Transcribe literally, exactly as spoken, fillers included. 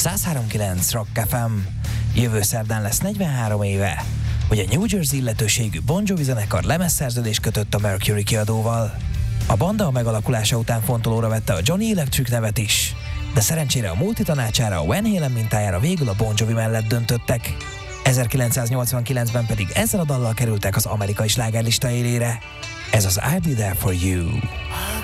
száz három kilenc Rock ef em. Jövő szerdán lesz negyvenhárom éve, hogy a New Jersey illetőségű Bon Jovi zenekar lemezszerződést kötött a Mercury kiadóval. A banda a megalakulása után fontolóra vette a Johnny Electric nevet is, de szerencsére a multi tanácsára a Van Halen mintájára végül a Bon Jovi mellett döntöttek. ezerkilencszáznyolcvankilencben pedig ezzel a dallal kerültek az amerikai slágerlista élére. Ez az I'll Be There For You.